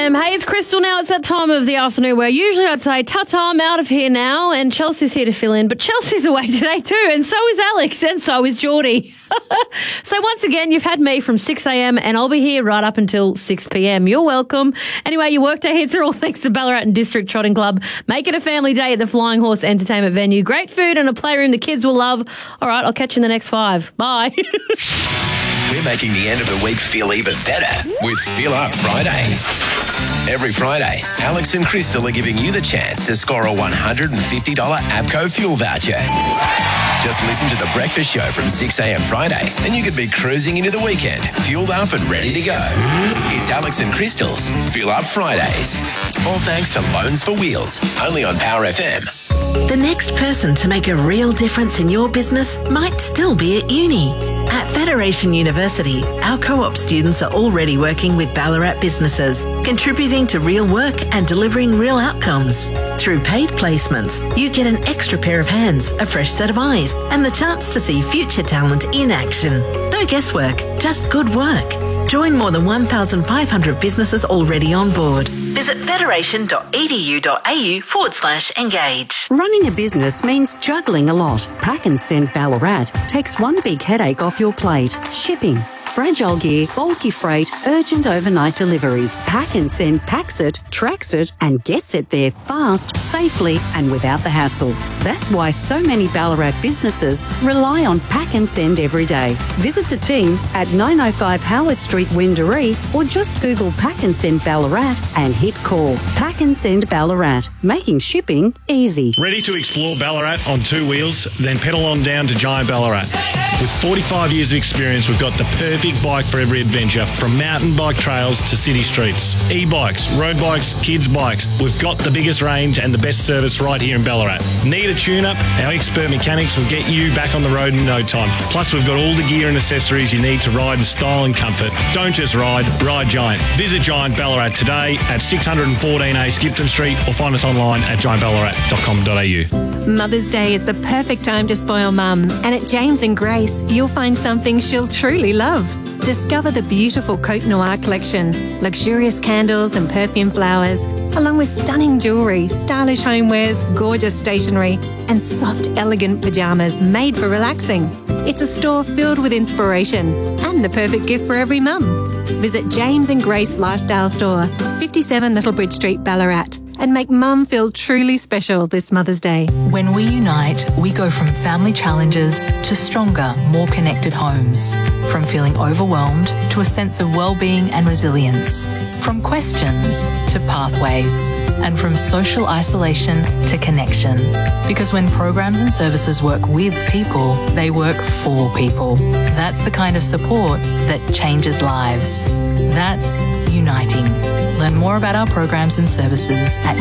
FM. Hey, it's Crystal now. It's that time of the afternoon where usually I'd say, ta-ta, I'm out of here now, and Chelsea's here to fill in. But Chelsea's away today too, and so is Alex, and so is Geordie. So once again, you've had me from 6 a.m, and I'll be here right up until 6 p.m. You're welcome. Anyway, your workday hits are all thanks to Ballarat and District Trotting Club. Make it a family day at the Flying Horse Entertainment venue. Great food and a playroom the kids will love. All right, I'll catch you in the next 5. Bye. We're making the end of the week feel even better with Fill Up Fridays. Every Friday, Alex and Crystal are giving you the chance to score a $150 APCO fuel voucher. Just listen to The Breakfast Show from 6 a.m. Friday and you could be cruising into the weekend, fueled up and ready to go. It's Alex and Crystal's Fill Up Fridays. All thanks to Loans for Wheels, only on Power FM. The next person to make a real difference in your business might still be at uni. At Federation University, our co-op students are already working with Ballarat businesses, contributing to real work and delivering real outcomes. Through paid placements, you get an extra pair of hands, a fresh set of eyes, and the chance to see future talent in action. No guesswork, just good work. Join more than 1,500 businesses already on board. Visit federation.edu.au/engage. Running a business means juggling a lot. Pack and Send Ballarat takes one big headache off your plate. Shipping. Fragile gear, bulky freight, urgent overnight deliveries. Pack and Send packs it, tracks it, and gets it there fast, safely, and without the hassle. That's why so many Ballarat businesses rely on Pack and Send every day. Visit the team at 905 Howard Street, Windaree, or just Google Pack and Send Ballarat and hit call. Pack and Send Ballarat, making shipping easy. Ready to explore Ballarat on 2 wheels? Then pedal on down to Giant Ballarat. With 45 years of experience, we've got the perfect bike for every adventure, from mountain bike trails to city streets. E-bikes, road bikes, kids bikes. We've got the biggest range and the best service right here in Ballarat. Need a tune-up? Our expert mechanics will get you back on the road in no time. Plus, we've got all the gear and accessories you need to ride in style and comfort. Don't just ride Giant. Visit Giant Ballarat today at 614A Skipton Street or find us online at giantballarat.com.au. Mother's Day is the perfect time to spoil Mum, and at James and Grace, you'll find something she'll truly love. Discover the beautiful Cote Noir collection, luxurious candles and perfume flowers, along with stunning jewellery, stylish homewares, gorgeous stationery, and soft, elegant pyjamas made for relaxing. It's a store filled with inspiration and the perfect gift for every mum. Visit James and Grace Lifestyle Store, 57 Littlebridge Street, Ballarat, and make Mum feel truly special this Mother's Day. When we unite, we go from family challenges to stronger, more connected homes. From feeling overwhelmed to a sense of well-being and resilience. From questions to pathways. And from social isolation to connection. Because when programs and services work with people, they work for people. That's the kind of support that changes lives. That's uniting. Learn more about our programs and services at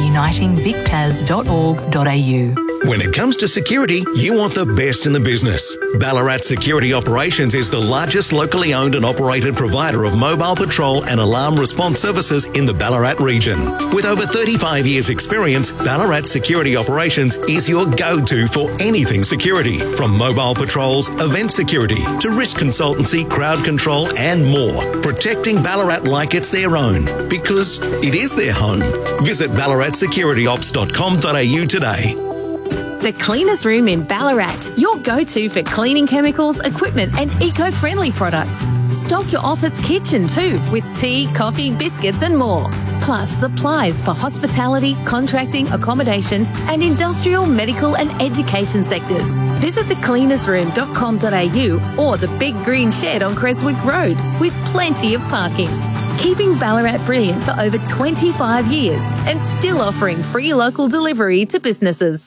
unitingvictas.org.au. When it comes to security, you want the best in the business. Ballarat Security Operations is the largest locally owned and operated provider of mobile patrol and alarm response services in the Ballarat region. With over 35 years' experience, Ballarat Security Operations is your go-to for anything security, from mobile patrols, event security, to risk consultancy, crowd control, and more. Protecting Ballarat like it's their own, because it is their home. Visit ballaratsecurityops.com.au today. The Cleaners Room in Ballarat, your go-to for cleaning chemicals, equipment and eco-friendly products. Stock your office kitchen too, with tea, coffee, biscuits and more. Plus supplies for hospitality, contracting, accommodation and industrial, medical and education sectors. Visit thecleanersroom.com.au or the Big Green Shed on Creswick Road, with plenty of parking. Keeping Ballarat brilliant for over 25 years and still offering free local delivery to businesses.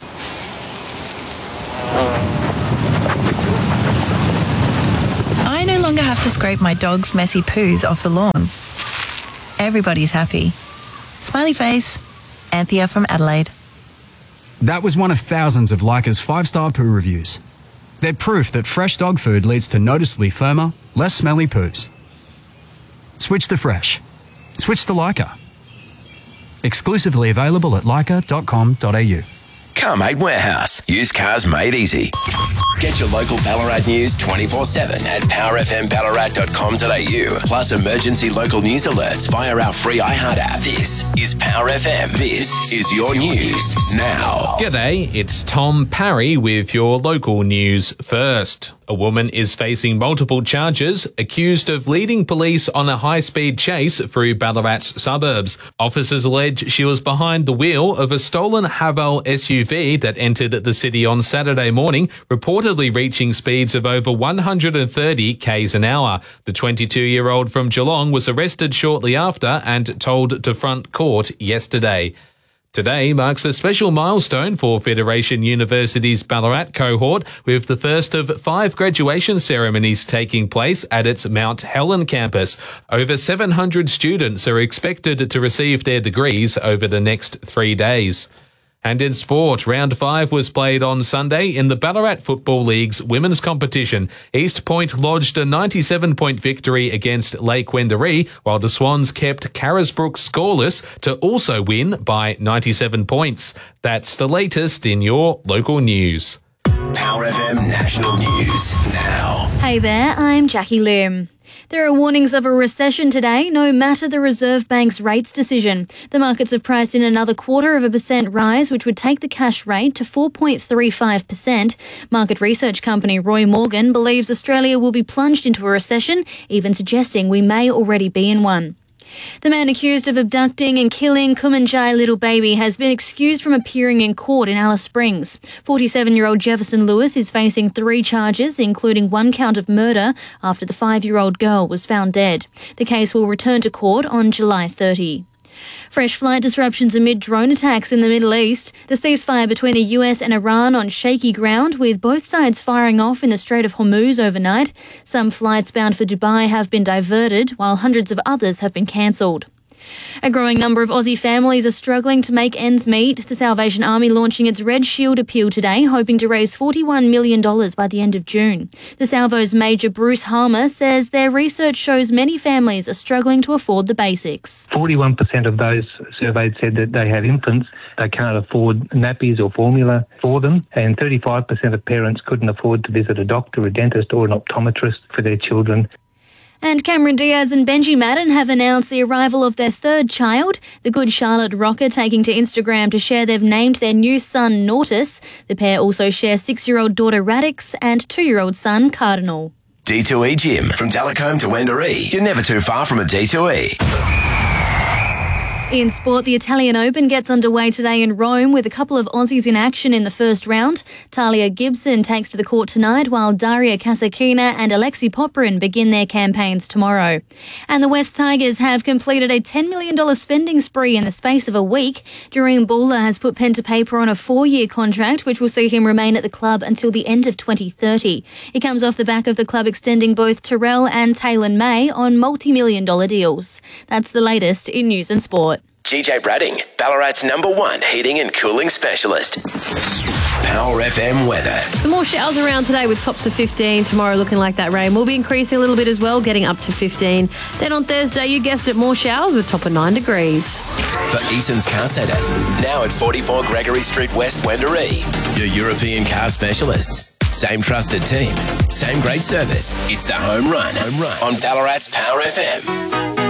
I no longer have to scrape my dog's messy poos off the lawn. Everybody's happy. Smiley face. Anthea from Adelaide. That was one of thousands of Leica's 5-star poo reviews. They're proof that fresh dog food leads to noticeably firmer, less smelly poos. Switch to fresh. Switch to Leica. Exclusively available at leica.com.au. Carmate Warehouse. Used cars made easy. Get your local Ballarat news 24/7 at powerfmballarat.com.au. Plus emergency local news alerts via our free iHeart app. This is Power FM. This is your news now. G'day, it's Tom Parry with your local news first. A woman is facing multiple charges, accused of leading police on a high-speed chase through Ballarat's suburbs. Officers allege she was behind the wheel of a stolen Haval SUV that entered the city on Saturday morning, reportedly reaching speeds of over 130 k's an hour. The 22-year-old from Geelong was arrested shortly after and told to front court yesterday. Today marks a special milestone for Federation University's Ballarat cohort, with the first of 5 graduation ceremonies taking place at its Mount Helen campus. Over 700 students are expected to receive their degrees over the next 3 days. And in sport, round 5 was played on Sunday in the Ballarat Football League's women's competition. East Point lodged a 97-point victory against Lake Wendouree, while the Swans kept Carisbrook scoreless to also win by 97 points. That's the latest in your local news. Power FM National News now. Hey there, I'm Jackie Lim. There are warnings of a recession today, no matter the Reserve Bank's rates decision. The markets have priced in another 0.25% rise, which would take the cash rate to 4.35%. Market research company Roy Morgan believes Australia will be plunged into a recession, even suggesting we may already be in one. The man accused of abducting and killing Kumanjai little baby has been excused from appearing in court in Alice Springs. 47-year-old Jefferson Lewis is facing 3 charges, including 1 count of murder, after the 5-year-old girl was found dead. The case will return to court on July 30. Fresh flight disruptions amid drone attacks in the Middle East. The ceasefire between the US and Iran on shaky ground, with both sides firing off in the Strait of Hormuz overnight. Some flights bound for Dubai have been diverted, while hundreds of others have been cancelled. A growing number of Aussie families are struggling to make ends meet. The Salvation Army launching its Red Shield appeal today, hoping to raise $41 million by the end of June. The Salvo's Major Bruce Harmer says their research shows many families are struggling to afford the basics. 41% of those surveyed said that they have infants. They can't afford nappies or formula for them, and 35% of parents couldn't afford to visit a doctor, a dentist or an optometrist for their children. And Cameron Diaz and Benji Madden have announced the arrival of their 3rd child. The Good Charlotte rocker taking to Instagram to share they've named their new son Nortis. The pair also share 6-year-old daughter Radix and 2-year-old son Cardinal. D2E Gym. From Telecombe to Wendouree, you're never too far from a D2E. In sport, the Italian Open gets underway today in Rome with a couple of Aussies in action in the first round. Talia Gibson takes to the court tonight, while Daria Kasatkina and Alexei Popyrin begin their campaigns tomorrow. And the West Tigers have completed a $10 million spending spree in the space of a week. Jurien Buller has put pen to paper on a 4-year contract, which will see him remain at the club until the end of 2030. It comes off the back of the club extending both Terrell and Taylor May on multi-million-dollar deals. That's the latest in news and sport. GJ Bradding, Ballarat's #1 heating and cooling specialist. Power FM weather. Some more showers around today with tops of 15. Tomorrow looking like that rain will be increasing a little bit as well, getting up to 15. Then on Thursday, you guessed it, more showers with top of 9 degrees. For Eason's Car Centre, now at 44 Gregory Street West, Wendouree. Your European car specialists. Same trusted team, same great service. It's the home run on Ballarat's Power FM.